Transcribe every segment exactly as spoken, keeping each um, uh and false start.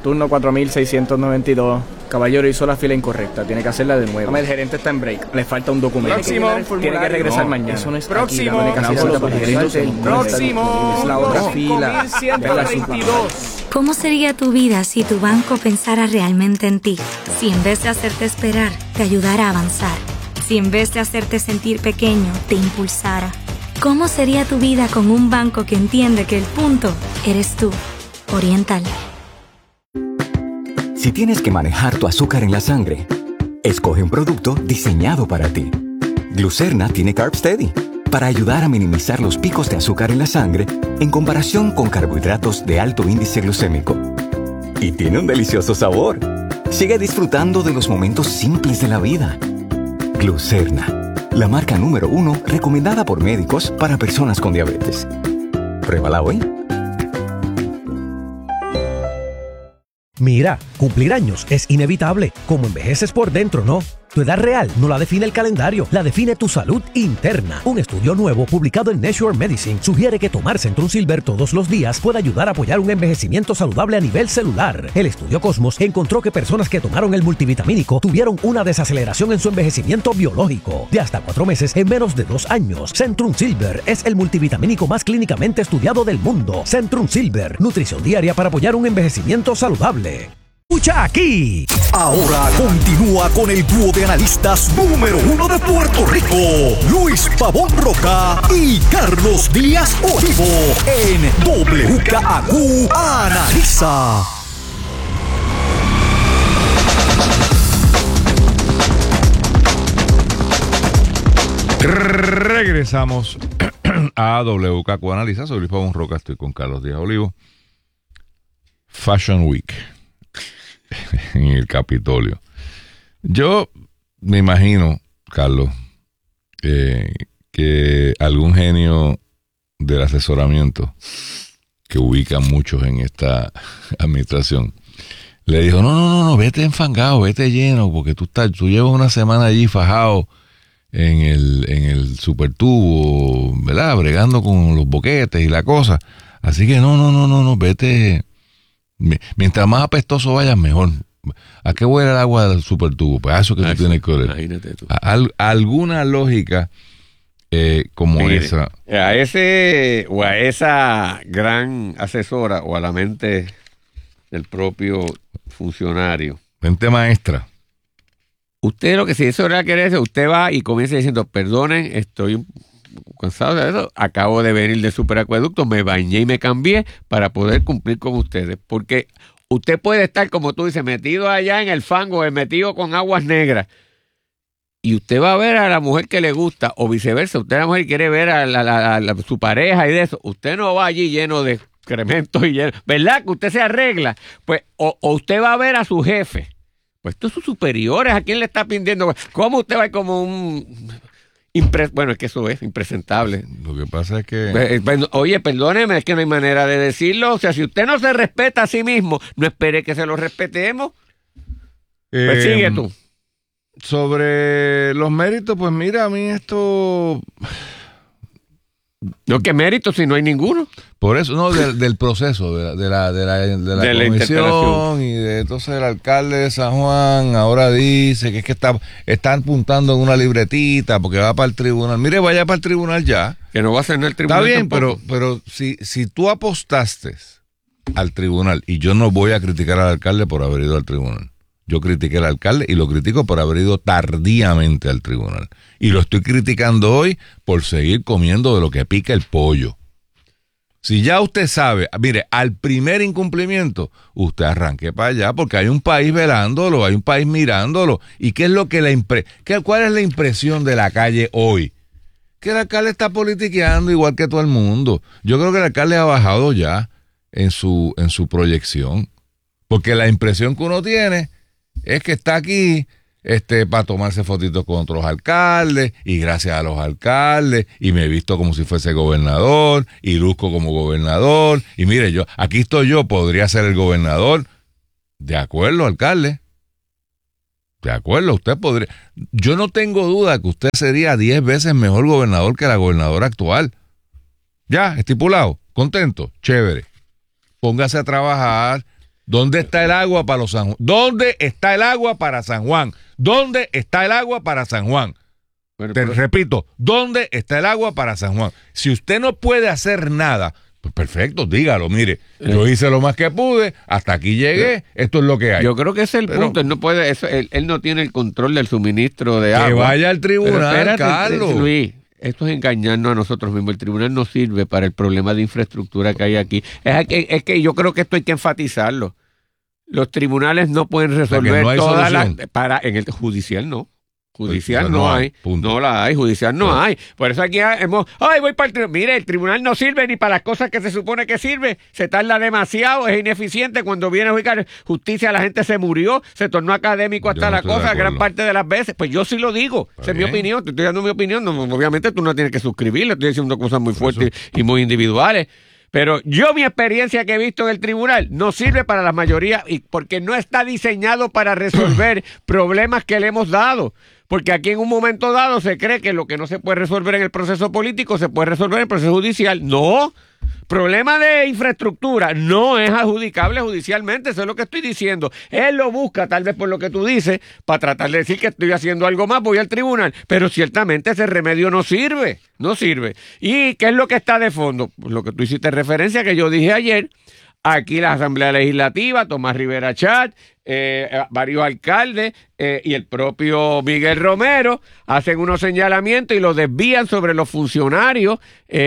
Turno cuatro mil seiscientos noventa y dos. Caballero hizo la fila incorrecta. Tiene que hacerla de nuevo. El gerente está en break. Le falta un documento. Próximo. Tiene que regresar no, mañana. Eso no es Próximo. Aquí, Próximo. Próximo. Es la otra fila. cinco mil ciento veintidós. ¿Cómo sería tu vida si tu banco pensara realmente en ti? Si en vez de hacerte esperar, te ayudara a avanzar. Si en vez de hacerte sentir pequeño, te impulsara. ¿Cómo sería tu vida con un banco que entiende que el punto eres tú? Oriental. Si tienes que manejar tu azúcar en la sangre, escoge un producto diseñado para ti. Glucerna tiene Carb Steady para ayudar a minimizar los picos de azúcar en la sangre en comparación con carbohidratos de alto índice glucémico. Y tiene un delicioso sabor. Sigue disfrutando de los momentos simples de la vida. Glucerna, la marca número uno recomendada por médicos para personas con diabetes. Pruébala hoy. Mira, cumplir años es inevitable. Como envejeces por dentro, ¿no? Tu edad real no la define el calendario, la define tu salud interna. Un estudio nuevo publicado en Nature Medicine sugiere que tomar Centrum Silver todos los días puede ayudar a apoyar un envejecimiento saludable a nivel celular. El estudio Cosmos encontró que personas que tomaron el multivitamínico tuvieron una desaceleración en su envejecimiento biológico de hasta cuatro meses en menos de dos años. Centrum Silver es el multivitamínico más clínicamente estudiado del mundo. Centrum Silver, nutrición diaria para apoyar un envejecimiento saludable. Escucha aquí. Ahora continúa con el dúo de analistas número uno de Puerto Rico, Luis Pavón Roca y Carlos Díaz Olivo, en W K A Q Analiza. Regresamos a W K A Q Analiza. Soy Luis Pavón Roca, estoy con Carlos Díaz Olivo. Fashion Week en el Capitolio. Yo me imagino, Carlos, eh, que algún genio del asesoramiento que ubica muchos en esta administración le dijo, no, no, no, no, vete enfangado, vete lleno, porque tú estás, tú llevas una semana allí fajado en el, en el supertubo, ¿verdad? Bregando con los boquetes y la cosa. Así que no, no, no, no, no, vete. Mientras más apestoso vayas, mejor. ¿A qué huele el agua del supertubo? Pues a eso que tú tienes que oler. Imagínate tú. A, a, alguna lógica eh, como Mire, esa. A ese o a esa gran asesora o a la mente del propio funcionario. Mente maestra. Usted lo que si eso era querer, usted va y comienza diciendo, perdonen, estoy cansado de eso, acabo de venir del superacueducto, me bañé y me cambié para poder cumplir con ustedes, porque usted puede estar, como tú dices, metido allá en el fango, metido con aguas negras, y usted va a ver a la mujer que le gusta, o viceversa, usted a la mujer quiere ver a, la, a, la, a su pareja y de eso, usted no va allí lleno de excrementos y lleno, ¿verdad? Que usted se arregla, pues, o, o usted va a ver a su jefe, pues estos son sus superiores, ¿a quién le está pidiendo? ¿Cómo usted va como un... Impre- bueno, es que eso es impresentable. Lo que pasa es que... Eh, eh, Oye, perdóneme, es que no hay manera de decirlo. O sea, si usted no se respeta a sí mismo, no espere que se lo respetemos. Eh, Pues sigue tú. Sobre los méritos, pues mira, a mí esto... No, ¿qué mérito si no hay ninguno? Por eso, no, del, del proceso, de la, de la, de la, de la De la comisión y de entonces el alcalde de San Juan ahora dice que es que está, están apuntando en una libretita porque va para el tribunal. Mire, vaya para el tribunal ya. Que no va a ser en el tribunal. Está bien, tampoco. pero, pero si, si tú apostaste al tribunal, y yo no voy a criticar al alcalde por haber ido al tribunal. Yo critiqué al alcalde y lo critico por haber ido tardíamente al tribunal. Y lo estoy criticando hoy por seguir comiendo de lo que pica el pollo. Si ya usted sabe, mire, al primer incumplimiento, usted arranque para allá porque hay un país velándolo, hay un país mirándolo. ¿Y qué es lo que le impre- qué, cuál es la impresión de la calle hoy? Que el alcalde está politiqueando igual que todo el mundo. Yo creo que el alcalde ha bajado ya en su, en su proyección. Porque la impresión que uno tiene es que está aquí este, para tomarse fotitos con otros alcaldes, y gracias a los alcaldes, y me he visto como si fuese gobernador, y luzco como gobernador, y mire, yo, aquí estoy yo, podría ser el gobernador. De acuerdo, alcalde. De acuerdo, usted podría. Yo no tengo duda que usted sería diez veces mejor gobernador que la gobernadora actual. Ya, estipulado, contento, chévere. Póngase a trabajar. ¿Dónde está el agua para los San Juan? ¿Dónde está el agua para San Juan? ¿Dónde está el agua para San Juan? Bueno, Te pero... repito, ¿dónde está el agua para San Juan? Si usted no puede hacer nada, pues perfecto, dígalo, mire, eh. yo hice lo más que pude, hasta aquí llegué, eh. esto es lo que hay. Yo creo que ese es el pero, punto, él no puede, eso, él, él no tiene el control del suministro de que agua. Que vaya al tribunal, espérate, Carlos. Luis, esto es engañarnos a nosotros mismos. El tribunal no sirve para el problema de infraestructura que hay aquí. Es que, es que yo creo que esto hay que enfatizarlo. Los tribunales no pueden resolver no todas las... Para, en el judicial no. Judicial pues, no, no hay, hay no la hay, judicial no, no hay. Por eso aquí hemos, ay, voy para el tribunal. Mire, el tribunal no sirve ni para las cosas que se supone que sirve. Se tarda demasiado, es ineficiente. Cuando viene a ubicar justicia, la gente se murió, se tornó académico hasta no la cosa, gran parte de las veces. Pues yo sí lo digo, esa es mi opinión, te estoy dando mi opinión. No, obviamente tú no tienes que suscribirle, estoy diciendo cosas muy fuertes y muy individuales. Pero yo mi experiencia que he visto en el tribunal no sirve para la mayoría y porque no está diseñado para resolver problemas que le hemos dado. Porque aquí en un momento dado se cree que lo que no se puede resolver en el proceso político se puede resolver en el proceso judicial. No. Problema de infraestructura no es adjudicable judicialmente, eso es lo que estoy diciendo. Él lo busca, tal vez por lo que tú dices, para tratar de decir que estoy haciendo algo más, voy al tribunal. Pero ciertamente ese remedio no sirve, no sirve. ¿Y qué es lo que está de fondo? Pues lo que tú hiciste referencia, que yo dije ayer. Aquí la Asamblea Legislativa, Tomás Rivera Chat, eh, varios alcaldes eh, y el propio Miguel Romero hacen unos señalamientos y los desvían sobre los funcionarios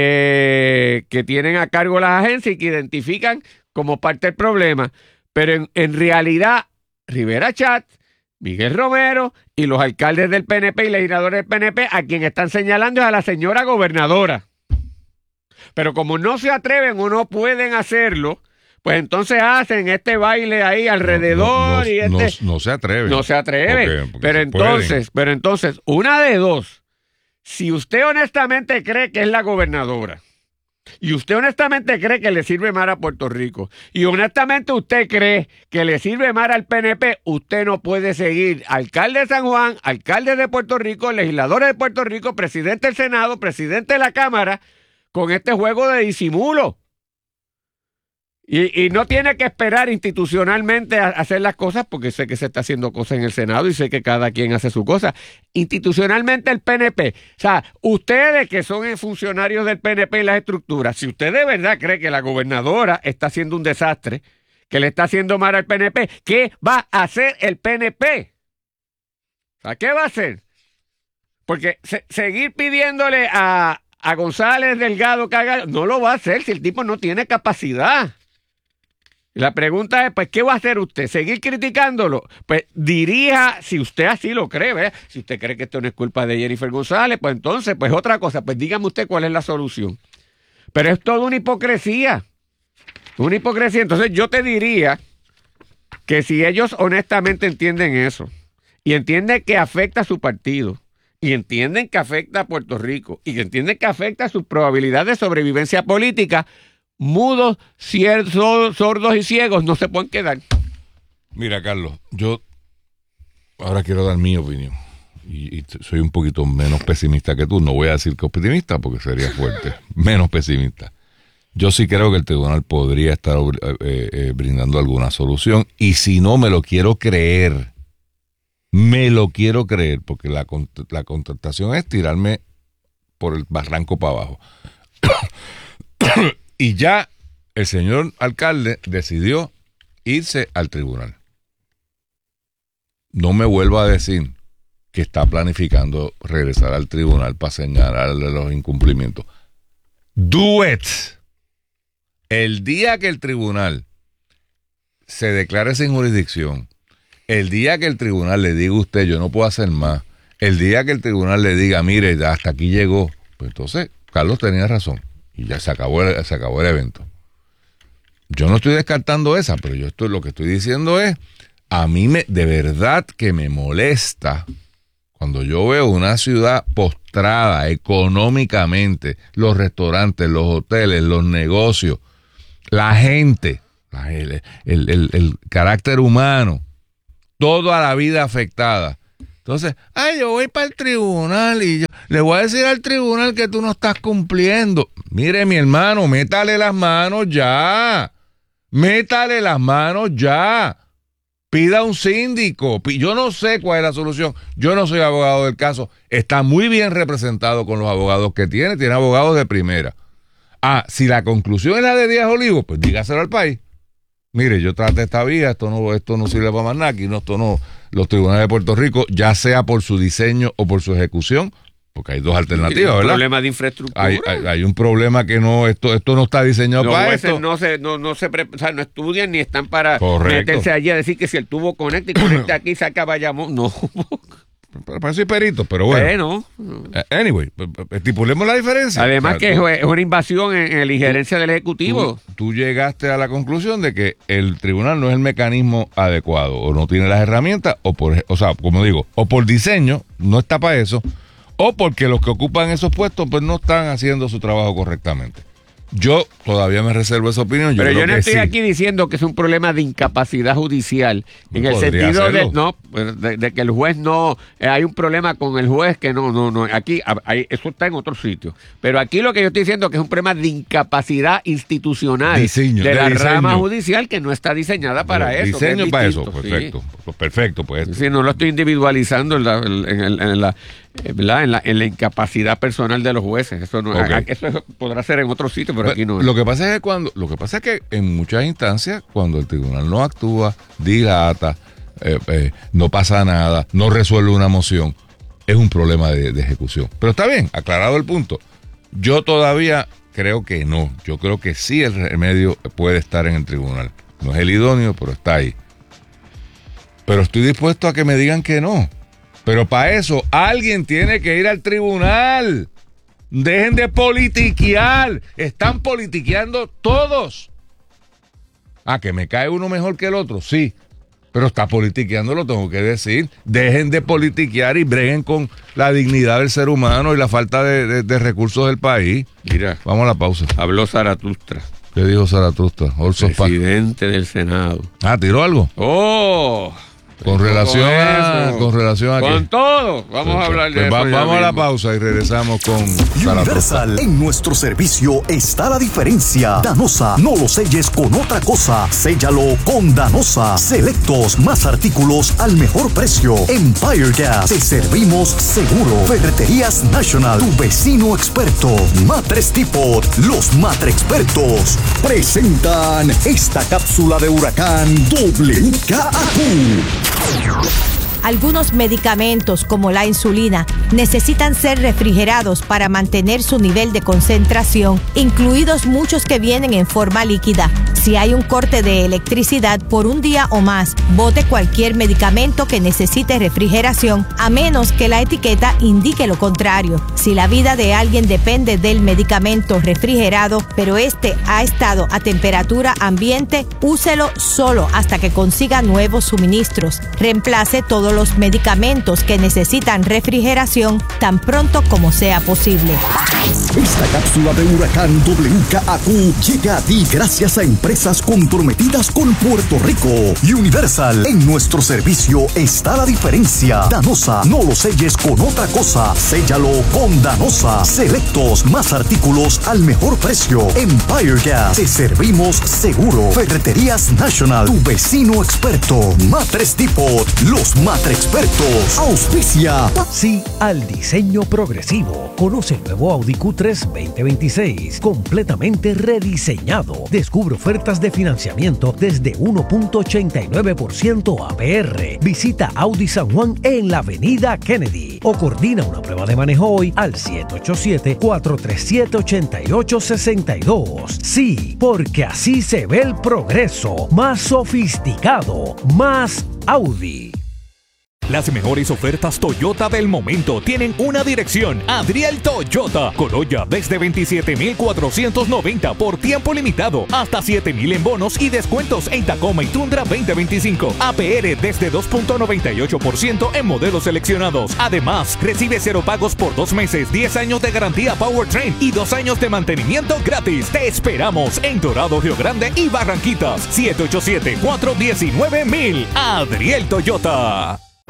eh, que tienen a cargo las agencias y que identifican como parte del problema. Pero en, en realidad, Rivera Chat, Miguel Romero y los alcaldes del P N P y legisladores del P N P a quien están señalando es a la señora gobernadora. Pero como no se atreven o no pueden hacerlo, pues entonces hacen este baile ahí alrededor no, no, y este... No, no se atreven. No se atreven. Porque, porque pero se entonces, pueden. pero entonces, una de dos. Si usted honestamente cree que es la gobernadora y usted honestamente cree que le sirve más a Puerto Rico y honestamente usted cree que le sirve más al P N P, usted no puede seguir alcalde de San Juan, alcalde de Puerto Rico, legisladores de Puerto Rico, presidente del Senado, presidente de la Cámara, con este juego de disimulo. Y, y no tiene que esperar institucionalmente a hacer las cosas, porque sé que se está haciendo cosas en el Senado y sé que cada quien hace su cosa. Institucionalmente el P N P, o sea, ustedes que son funcionarios del P N P y las estructuras, si usted de verdad cree que la gobernadora está haciendo un desastre, que le está haciendo mal al P N P, ¿qué va a hacer el P N P? O sea, ¿qué va a hacer? Porque se, seguir pidiéndole a, a González Delgado que haga, no lo va a hacer si el tipo no tiene capacidad. La pregunta es, pues, ¿qué va a hacer usted? ¿Seguir criticándolo? Pues dirija, si usted así lo cree, ¿ve? Si usted cree que esto no es culpa de Jennifer González, pues entonces, pues otra cosa, pues dígame usted cuál es la solución. Pero es toda una hipocresía, una hipocresía. Entonces yo te diría que si ellos honestamente entienden eso, y entienden que afecta a su partido, y entienden que afecta a Puerto Rico, y que entienden que afecta a sus probabilidades de sobrevivencia política, mudos, ciertos, sordos y ciegos no se pueden quedar. Mira, Carlos, yo ahora quiero dar mi opinión y, y soy un poquito menos pesimista que tú. No voy a decir que optimista porque sería fuerte. Menos pesimista. Yo sí creo que el tribunal podría estar eh, eh, brindando alguna solución y si no me lo quiero creer, me lo quiero creer porque la, la contestación es tirarme por el barranco para abajo. Y ya el señor alcalde decidió irse al tribunal. No me vuelva a decir que está planificando regresar al tribunal para señalarle los incumplimientos. Do it. El día que el tribunal se declare sin jurisdicción, el día que el tribunal le diga a usted, yo no puedo hacer más, el día que el tribunal le diga, mire, hasta aquí llegó, pues entonces Carlos tenía razón. Y ya se acabó, el, se acabó el evento. Yo no estoy descartando esa, pero yo estoy, lo que estoy diciendo es, a mí me, de verdad que me molesta cuando yo veo una ciudad postrada económicamente, los restaurantes, los hoteles, los negocios, la gente, el, el, el, el carácter humano, toda la vida afectada. Entonces, ay, yo voy para el tribunal y yo le voy a decir al tribunal que tú no estás cumpliendo. Mire, mi hermano, métale las manos ya. Métale las manos ya. Pida un síndico. Yo no sé cuál es la solución. Yo no soy abogado del caso. Está muy bien representado con los abogados que tiene. Tiene abogados de primera. Ah, si la conclusión es la de Díaz Olivo, pues dígaselo al país. Mire, yo traté esta vía, esto no, esto no sirve para más nada. Aquí no, esto no. Los tribunales de Puerto Rico, ya sea por su diseño o por su ejecución, porque hay dos alternativas, ¿verdad? Hay un problema de infraestructura. Hay, hay, hay un problema que no, esto, esto no está diseñado Los para jueces esto. no se, no, no se pre, o sea, no estudian ni están para Correcto. meterse allí a decir que si el tubo conecta y conecta aquí saca Bayamón. No. Para eso hay peritos, pero bueno. bueno. Anyway, estipulemos la diferencia. Además o sea, que tú, es una invasión en, en la injerencia del Ejecutivo. Tú, tú llegaste a la conclusión de que el tribunal no es el mecanismo adecuado, o no tiene las herramientas, o por, o sea, como digo, o por diseño, no está para eso, o porque los que ocupan esos puestos pues no están haciendo su trabajo correctamente. Yo todavía me reservo esa opinión. Yo Pero creo yo no que estoy sí. aquí diciendo que es un problema de incapacidad judicial, en el Podría sentido de, serlo. no, pues, de, de que el juez no, eh, hay un problema con el juez que no, no, no, aquí hay, eso está en otro sitio. Pero aquí lo que yo estoy diciendo es que es un problema de incapacidad institucional Diseño, de, de la diseño. rama judicial que no está diseñada para Pero eso. diseño que es para eso, distinto, perfecto. sí. Pues perfecto, pues. Sí, no lo estoy individualizando en la, en, el- en la, eh, ¿verdad? En la, en la incapacidad personal de los jueces. Eso no, Ok. a- eso podrá ser en otro sitio, pero aquí no. Lo que pasa es que cuando, lo que pasa es que en muchas instancias, cuando el tribunal no actúa, dilata, eh, eh, no pasa nada, no resuelve una moción, es un problema de, de ejecución. Pero está bien, aclarado el punto. Yo todavía creo que no. Yo creo que sí el remedio puede estar en el tribunal. No es el idóneo, pero está ahí. Pero estoy dispuesto a que me digan que no. Pero para eso alguien tiene que ir al tribunal. Dejen de politiquear. Están politiqueando todos. Ah, que me cae uno mejor que el otro, sí. Pero está politiqueando, lo tengo que decir. Dejen de politiquear y breguen con la dignidad del ser humano y la falta de, de- de recursos del país. Mira, Vamos a la pausa. habló Zaratustra, ¿Qué dijo Zaratustra? Also pa- presidente del Senado. ah, ¿tiró algo? ¡Oh! Con relación a... eso. Con relación a Con qué? todo. Vamos a hablar de Pues eso. va- ya vamos a la mismo. pausa y regresamos con Zaratustra. Universal, en nuestro servicio está la diferencia. Danosa, no lo selles con otra cosa. Séllalo con Danosa. Selectos, más artículos al mejor precio. Empire Gas, te servimos seguro. Ferreterías National, tu vecino experto. Matres Depot, los Matre Expertos. Presentan esta cápsula de huracán W K A Q. Algunos medicamentos, como la insulina, necesitan ser refrigerados para mantener su nivel de concentración, incluidos muchos que vienen en forma líquida. Si hay un corte de electricidad por un día o más, bote cualquier medicamento que necesite refrigeración, a menos que la etiqueta indique lo contrario. Si la vida de alguien depende del medicamento refrigerado, pero este ha estado a temperatura ambiente, úselo solo hasta que consiga nuevos suministros. Reemplace todos los medicamentos que necesitan refrigeración tan pronto como sea posible. Esta cápsula de huracán W K A Q llega a ti gracias a empresas comprometidas con Puerto Rico. Universal, en nuestro servicio está la diferencia. Danosa, no lo selles con otra cosa. Séllalo con Danosa. Selectos, más artículos al mejor precio. Empire Gas, te servimos seguro. Ferreterías National, tu vecino experto. Matres Depot, los Matre Expertos. Auspicia. Sí al diseño progresivo. Conoce el nuevo Audi Q tres veinte veintiséis, completamente rediseñado. Descubre ofertas de financiamiento desde uno punto ochenta y nueve por ciento A P R. Visita Audi San Juan en la avenida Kennedy o coordina una prueba de manejo hoy al siete ocho siete, cuatro tres siete, ocho ocho seis dos. Sí, porque así se ve el progreso. Más sofisticado, más Audi. Las mejores ofertas Toyota del momento tienen una dirección: Adriel Toyota. Corolla desde veintisiete mil cuatrocientos noventa por tiempo limitado, hasta siete mil en bonos y descuentos en Tacoma y Tundra veinte veinticinco. A P R desde dos punto noventa y ocho por ciento en modelos seleccionados. Además, recibe cero pagos por dos meses, diez años de garantía Powertrain y dos años de mantenimiento gratis. Te esperamos en Dorado, Río Grande y Barranquitas. siete ocho siete, cuatro uno nueve, mil. Adriel Toyota.